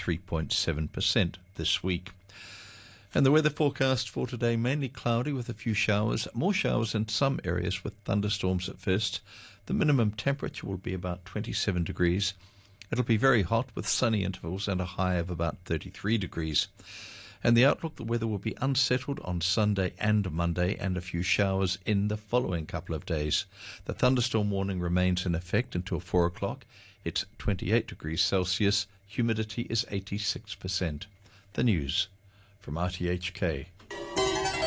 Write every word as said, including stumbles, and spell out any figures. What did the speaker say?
three point seven percent this week. And the weather forecast for today, mainly cloudy with a few showers, more showers in some areas with thunderstorms at first. The minimum temperature will be about twenty-seven degrees. It'll be very hot with sunny intervals and a high of about thirty-three degrees. And the outlook, the weather will be unsettled on Sunday and Monday and a few showers in the following couple of days. The thunderstorm warning remains in effect until four o'clock. It's twenty-eight degrees Celsius. Humidity is eighty-six percent. The news from R T H K.